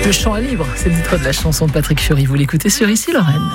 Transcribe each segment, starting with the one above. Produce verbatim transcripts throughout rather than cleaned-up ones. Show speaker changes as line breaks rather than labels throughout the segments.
Le chant est libre, c'est le titre de la chanson de Patrick Fiori. Vous l'écoutez sur Ici Lorraine.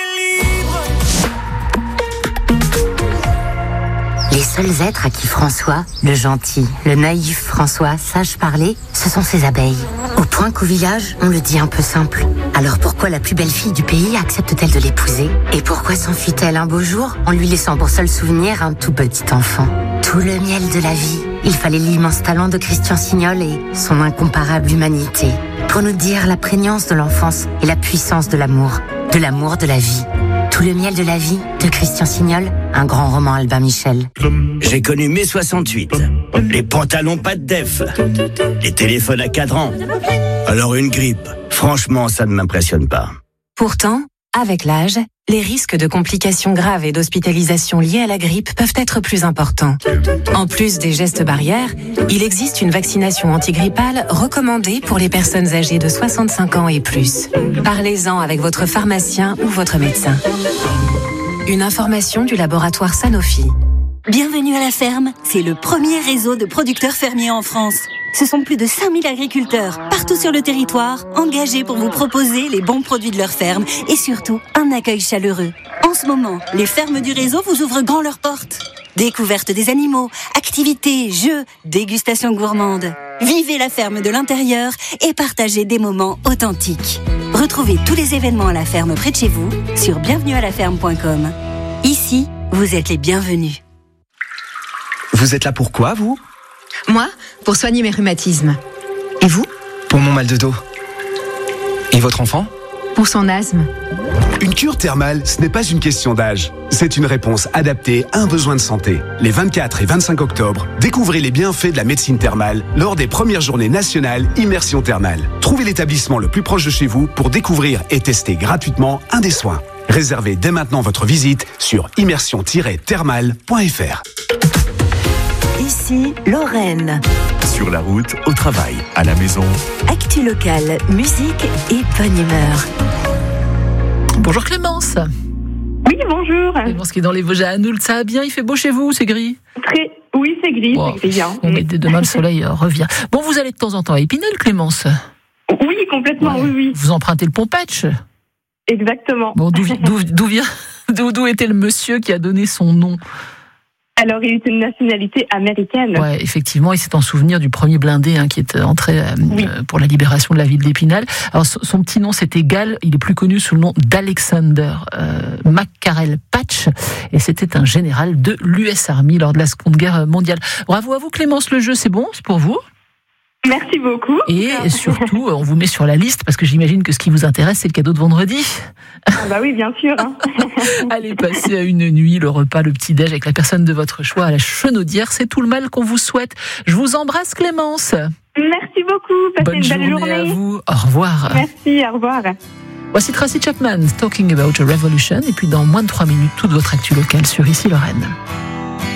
Les seuls êtres à qui François, le gentil, le naïf François, sache parler, ce sont ses abeilles. Au point qu'au village, on le dit un peu simple. Alors pourquoi la plus belle fille du pays accepte-t-elle de l'épouser? Et pourquoi s'enfuit-elle un beau jour en lui laissant pour seul souvenir un tout petit enfant? Tout le miel de la vie. Il fallait l'immense talent de Christian Signol et son incomparable humanité pour nous dire la prégnance de l'enfance et la puissance de l'amour, de l'amour de la vie. Tout le miel de la vie de Christian Signol, un grand roman Albin Michel.
J'ai connu mai soixante-huit, les pantalons pas de def, les téléphones à cadran. Alors une grippe, franchement ça ne m'impressionne pas.
Pourtant, avec l'âge, les risques de complications graves et d'hospitalisation liées à la grippe peuvent être plus importants. En plus des gestes barrières, il existe une vaccination antigrippale recommandée pour les personnes âgées de soixante-cinq ans et plus. Parlez-en avec votre pharmacien ou votre médecin. Une information du laboratoire Sanofi.
Bienvenue à la ferme, c'est le premier réseau de producteurs fermiers en France. Ce sont plus de cinq mille agriculteurs, partout sur le territoire, engagés pour vous proposer les bons produits de leur ferme et surtout un accueil chaleureux. En ce moment, les fermes du réseau vous ouvrent grand leurs portes. Découverte des animaux, activités, jeux, dégustation gourmande. Vivez la ferme de l'intérieur et partagez des moments authentiques. Retrouvez tous les événements à la ferme près de chez vous sur bienvenue à la ferme point com. Ici, vous êtes les bienvenus.
Vous êtes là pour quoi, vous ?
Moi, pour soigner mes rhumatismes. Et vous ?
Pour mon mal de dos. Et votre enfant ?
Pour son asthme.
Une cure thermale, ce n'est pas une question d'âge. C'est une réponse adaptée à un besoin de santé. Les vingt-quatre et vingt-cinq octobre, découvrez les bienfaits de la médecine thermale lors des premières journées nationales Immersion Thermale. Trouvez l'établissement le plus proche de chez vous pour découvrir et tester gratuitement un des soins. Réservez dès maintenant votre visite sur immersion tiret thermale point f r.
Ici Lorraine.
Sur la route, au travail, à la maison.
Actu locale, musique et bonne humeur.
Bonjour Clémence.
Oui, bonjour.
Clémence qui est dans les Vosges à Anoult. Ça va bien? Il fait beau chez vous ou c'est gris?
Très... Oui, c'est gris,
bon,
c'est gris. Hein.
On est dès demain, le soleil euh, revient. Bon, vous allez de temps en temps à Épinal, Clémence?
Oui, complètement, ouais. oui, oui.
Vous empruntez le Pompatch?
Exactement.
Bon, d'où, d'où, d'où vient, d'où, d'où était le monsieur qui a donné son nom?
Alors, il est une nationalité américaine.
Ouais, effectivement, et c'est en souvenir du premier blindé hein, qui est entré euh, oui. euh, pour la libération de la ville d'Épinal. Alors, son petit nom, c'était Gall. Il est plus connu sous le nom d'Alexander euh, McCarrell Patch. Et c'était un général de l'U S Army lors de la Seconde Guerre mondiale. Bravo à vous, Clémence. Le jeu, c'est bon, c'est pour vous.
Merci beaucoup.
Et surtout, on vous met sur la liste parce que j'imagine que ce qui vous intéresse, c'est le cadeau de vendredi.
Ah bah oui, bien sûr. Hein.
Allez passer à une nuit, le repas, le petit-déj avec la personne de votre choix à la Chenaudière. C'est tout le mal qu'on vous souhaite. Je vous embrasse, Clémence.
Merci beaucoup. Passez
Bonne
une belle
journée
journée.
à vous. Au revoir.
Merci, au revoir.
Voici Tracy Chapman, Talking About a Revolution. Et puis dans moins de trois minutes, toute votre actu locale sur Ici Lorraine.